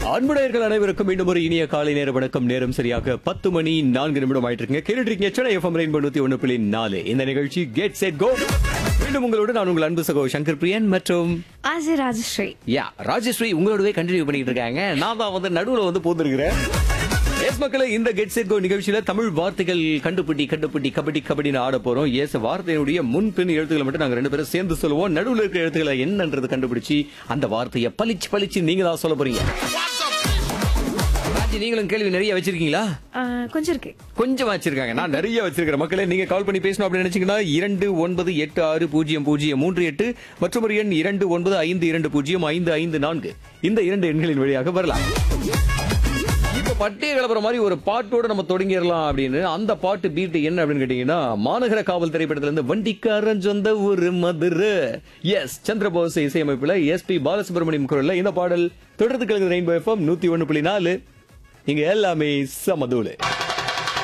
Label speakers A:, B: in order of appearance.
A: அன்புடையர்கள் அனைவருக்கும் மீண்டும் ஒரு இனிய காலை நேர வணக்கம். நேரம் சரியாக 10 மணி 4 நிமிடம் ஆயிட்டு இருக்குங்க. கேட்டுருக்கீங்க சென்னை எஃப்எம் ரெயின்போ 101.4. இந்த நிகழ்ச்சி கெட் செட் கோ. மீண்டும் உங்களோட நான் உங்கள் அன்பு சகோ சங்கர் பிரியன் மற்றும்
B: ராஜஸ்ரீ.
A: ராஜஸ்ரீ உங்களோடவே கண்டினியூ பண்ணிட்டு இருக்காங்க. நான் தான் வந்து நடுவுல வந்து போந்திருக்கிறேன். எஸ் மக்களே, இந்த கெட் செட் கோ நிகழ்ச்சியில தமிழ் வார்த்தைகள் கண்டுபிடி கபடி கபடின்னு ஆட போறோம். எஸ், வார்த்தையினுடைய முன்பின் எழுத்துக்களை மட்டும் நாங்க 2 பேரும் சேர்ந்து சொல்லுவோம். நடுவுல இருக்கிற எழுத்துக்களை என்னன்றது கண்டுபிடிச்சு அந்த வார்த்தையை பளிச்சு நீங்க தான் சொல்ல போறீங்க. நீங்களும் கேள்வி நிறைய வச்சிருக்கீங்களா?
B: கொஞ்சம் இருக்கு,
A: கொஞ்சம் வச்சிருக்காங்க. நான் நிறைய வச்சிருக்கிறேன். மக்களே, நீங்க கால் பண்ணி பேசணும் அப்படின்னு நினைச்சீங்கன்னா 29860038 மற்றும் ஒரு எண் 2952055554 இந்த 2 எண்களின் வழியாக வரலாம். இப்ப பட்டிய கலப்புற மாதிரி ஒரு பாட்டோட நம்ம தொடங்கிடலாம் அப்படின்னு. அந்த பாட்டு பீட் என்ன அப்படின்னு கேட்டீங்கன்னா, மாநகர காவல் திரைப்படத்துல இருந்து வண்டிக்காரன் சொந்த ஒரு மதுரை. எஸ், சந்திரபோஸ் இசையமைப்புல எஸ்பி பாலசுப்ரமணியம் குரல்ல இந்த பாடல் தொடர்ந்து கலந்து ரெயின்போ எஃப்எம் 101.4. இங்க எல்லாமே சமதூளு.